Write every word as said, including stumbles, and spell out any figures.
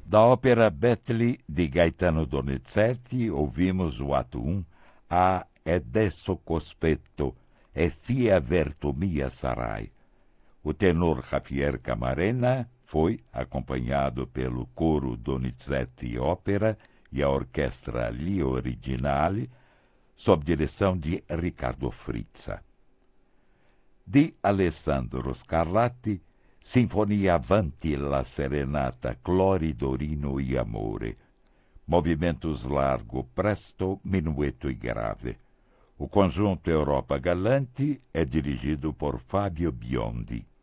Da ópera Betli, de Gaetano Donizetti, ouvimos o ato um, A Adesso Cospetto, e Fia Verto Mia Sarai. O tenor Javier Camarena foi acompanhado pelo coro Donizetti Ópera e a orquestra Gli Originali, sob direção de Riccardo Frizza. De Alessandro Scarlatti, Sinfonia Avanti la Serenata Cloridorino e Amore, movimentos largo, presto, minueto e grave. O conjunto Europa Galante é dirigido por Fábio Biondi.